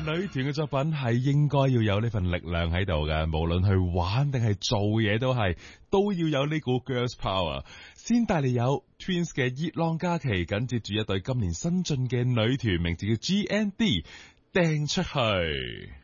女團嘅作品係應該要有呢份力量喺度嘅，無論去玩定係做嘢都要有呢股 girls power。先帶嚟有 Twins 嘅熱浪假期，緊接住一對今年新進嘅女團，名字叫 GND， 掟出去。